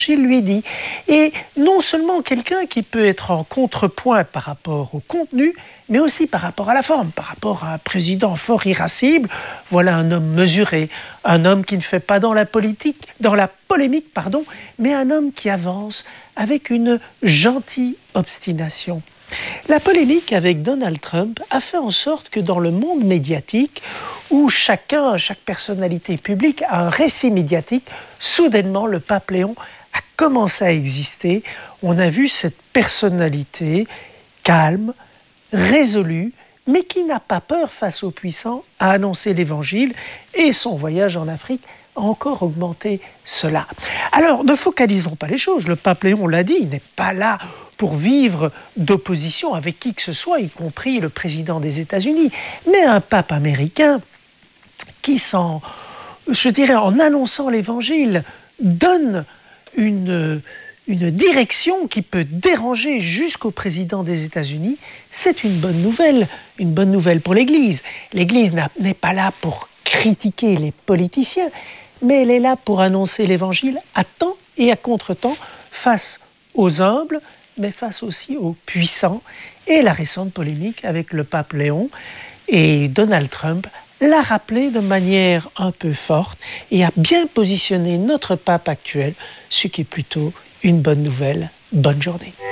lui dit. Et non seulement quelqu'un qui peut être en contrepoint par rapport au contenu, mais aussi par rapport à la forme, par rapport à un président fort irascible. Voilà un homme mesuré, un homme qui ne fait pas dans la polémique, mais un homme qui avance avec une gentille obstination. La polémique avec Donald Trump a fait en sorte que dans le monde médiatique, où chaque personnalité publique a un récit médiatique, soudainement le pape Léon a commencé à exister. On a vu cette personnalité calme, résolue, mais qui n'a pas peur face aux puissants à annoncer l'évangile, et son voyage en Afrique a encore augmenté cela. Alors, ne focalisons pas les choses. Le pape Léon l'a dit, il n'est pas là pour vivre d'opposition avec qui que ce soit, y compris le président des États-Unis, mais un pape américain qui, en annonçant l'évangile, donne une direction qui peut déranger jusqu'au président des États-Unis, c'est une bonne nouvelle pour l'Église. L'Église n'est pas là pour critiquer les politiciens, mais elle est là pour annoncer l'Évangile à temps et à contre-temps face aux humbles, mais face aussi aux puissants. Et la récente polémique avec le pape Léon et Donald Trump l'a rappelé de manière un peu forte et a bien positionné notre pape actuel, ce qui est plutôt une bonne nouvelle. Bonne journée.